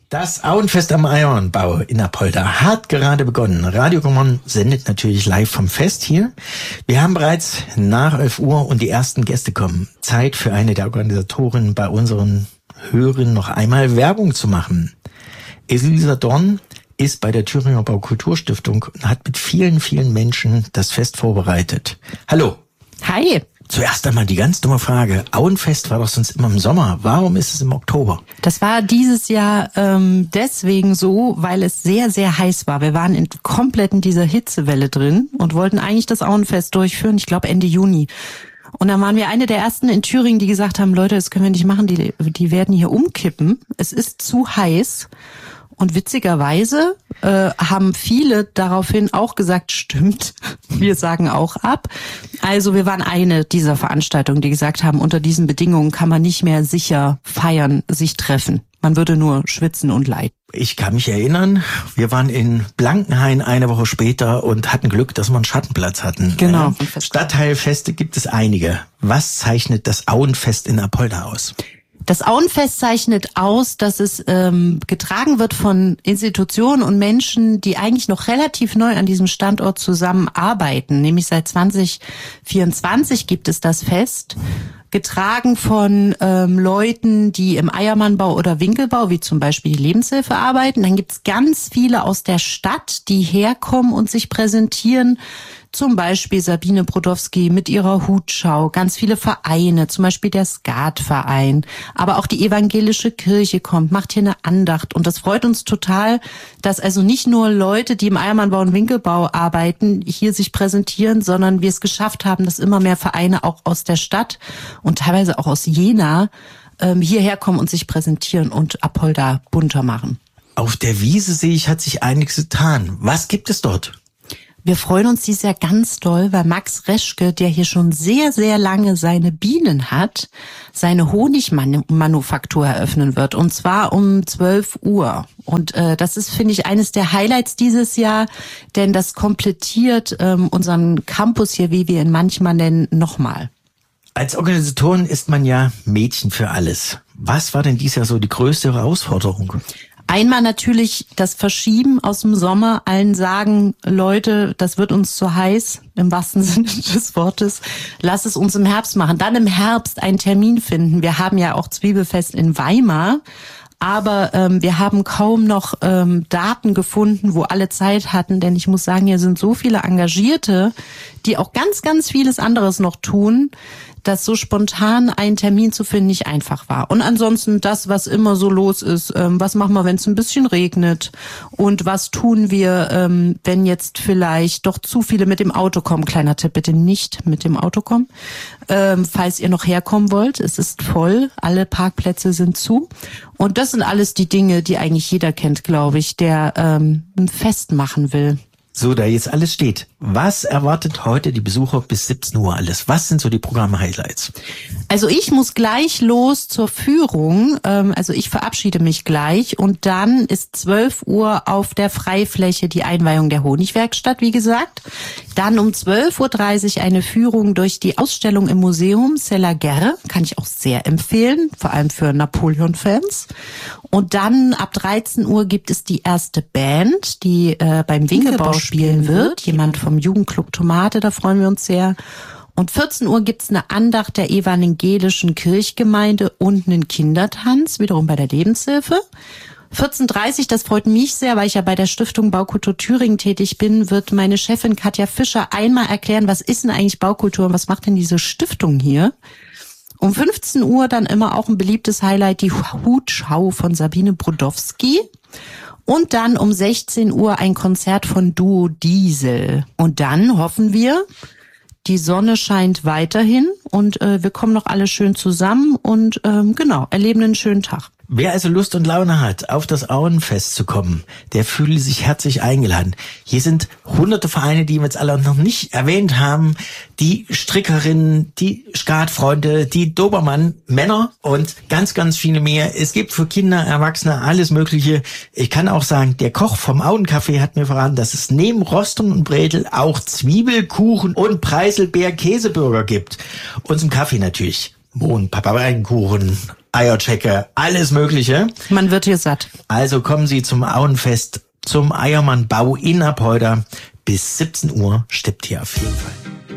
Das Auenfest am Eierbau in Apolda hat gerade begonnen. Radio Common sendet natürlich live vom Fest hier. Wir haben bereits nach 11 Uhr und die ersten Gäste kommen. Zeit für eine der Organisatorinnen bei unseren Hörern noch einmal Werbung zu machen. Elisa Dorn ist bei der Thüringer Baukulturstiftung und hat mit vielen, vielen Menschen das Fest vorbereitet. Hallo. Hi. Zuerst einmal die ganz dumme Frage. Auenfest war doch sonst immer im Sommer. Warum ist es im Oktober? Das war dieses Jahr deswegen so, weil es sehr, sehr heiß war. Wir waren komplett in dieser Hitzewelle drin und wollten eigentlich das Auenfest durchführen, ich glaube Ende Juni. Und dann waren wir eine der ersten in Thüringen, die gesagt haben, Leute, das können wir nicht machen, die werden hier umkippen. Es ist zu heiß. Und witzigerweise haben viele daraufhin auch gesagt, stimmt, wir sagen auch ab. Also wir waren eine dieser Veranstaltungen, die gesagt haben, unter diesen Bedingungen kann man nicht mehr sicher feiern, sich treffen. Man würde nur schwitzen und leiden. Ich kann mich erinnern, wir waren in Blankenhain eine Woche später und hatten Glück, dass wir einen Schattenplatz hatten. Genau. Stadtteilfeste gibt es einige. Was zeichnet das Auenfest in Apolda aus? Das Auenfest zeichnet aus, dass es getragen wird von Institutionen und Menschen, die eigentlich noch relativ neu an diesem Standort zusammenarbeiten. Nämlich seit 2024 gibt es das Fest, getragen von Leuten, die im Eiermannbau oder Winkelbau, wie zum Beispiel die Lebenshilfe, arbeiten. Dann gibt's ganz viele aus der Stadt, die herkommen und sich präsentieren. Zum Beispiel Sabine Brodowski mit ihrer Hutschau, ganz viele Vereine, zum Beispiel der Skatverein, aber auch die evangelische Kirche kommt, macht hier eine Andacht und das freut uns total, dass also nicht nur Leute, die im Eiermannbau und Winkelbau arbeiten, hier sich präsentieren, sondern wir es geschafft haben, dass immer mehr Vereine auch aus der Stadt und teilweise auch aus Jena hierher kommen und sich präsentieren und Apolda bunter machen. Auf der Wiese sehe ich, hat sich einiges getan. Was gibt es dort? Wir freuen uns dieses Jahr ganz doll, weil Max Reschke, der hier schon sehr, sehr lange seine Bienen hat, seine Honigmanufaktur eröffnen wird. Und zwar um 12 Uhr. Und das ist, finde ich, eines der Highlights dieses Jahr, denn das komplettiert unseren Campus hier, wie wir ihn manchmal nennen, nochmal. Als Organisatorin ist man ja Mädchen für alles. Was war denn dieses Jahr so die größte Herausforderung? Einmal natürlich das Verschieben aus dem Sommer, allen sagen, Leute, das wird uns zu heiß, im wahrsten Sinne des Wortes, lass es uns im Herbst machen. Dann im Herbst einen Termin finden. Wir haben ja auch Zwiebelfest in Weimar, aber wir haben kaum noch Daten gefunden, wo alle Zeit hatten, denn ich muss sagen, hier sind so viele Engagierte, die auch ganz, ganz vieles anderes noch tun, dass so spontan einen Termin zu finden nicht einfach war. Und ansonsten das, was immer so los ist, was machen wir, wenn es ein bisschen regnet und was tun wir, wenn jetzt vielleicht doch zu viele mit dem Auto kommen. Kleiner Tipp, bitte nicht mit dem Auto kommen, falls ihr noch herkommen wollt. Es ist voll, alle Parkplätze sind zu. Und das sind alles die Dinge, die eigentlich jeder kennt, glaube ich, der ein Fest machen will. So, da jetzt alles steht. Was erwartet heute die Besucher bis 17 Uhr alles? Was sind so die Programm-Highlights? Also ich muss gleich los zur Führung. Also ich verabschiede mich gleich. Und dann ist 12 Uhr auf der Freifläche die Einweihung der Honigwerkstatt, wie gesagt. Dann um 12.30 Uhr eine Führung durch die Ausstellung im Museum Cella Guerre. Kann ich auch sehr empfehlen, vor allem für Napoleon-Fans. Und dann ab 13 Uhr gibt es die erste Band, die beim Winkelbau spielen wird. Jemand vom Jugendclub Tomate, da freuen wir uns sehr. Und 14 Uhr gibt's eine Andacht der evangelischen Kirchgemeinde und einen Kindertanz, wiederum bei der Lebenshilfe. 14.30 Uhr, das freut mich sehr, weil ich ja bei der Stiftung Baukultur Thüringen tätig bin, wird meine Chefin Katja Fischer einmal erklären, was ist denn eigentlich Baukultur und was macht denn diese Stiftung hier? Um 15 Uhr dann immer auch ein beliebtes Highlight, die Hutschau von Sabine Brodowski. Und dann um 16 Uhr ein Konzert von Duo Diesel. Und dann hoffen wir, die Sonne scheint weiterhin und wir kommen noch alle schön zusammen und erleben einen schönen Tag. Wer also Lust und Laune hat, auf das Auenfest zu kommen, der fühle sich herzlich eingeladen. Hier sind hunderte Vereine, die wir jetzt alle noch nicht erwähnt haben. Die Strickerinnen, die Skatfreunde, die Dobermann-Männer und ganz, ganz viele mehr. Es gibt für Kinder, Erwachsene alles Mögliche. Ich kann auch sagen, der Koch vom Auencafé hat mir verraten, dass es neben Rostern und Bretel auch Zwiebelkuchen und Preiselbeer-Käseburger gibt. Und zum Kaffee natürlich. Mohn, Papayenkuchen, Eierchecker, alles Mögliche. Man wird hier satt. Also kommen Sie zum Auenfest, zum Eiermann Bau in Apolda. Bis 17 Uhr steppt hier auf jeden Fall.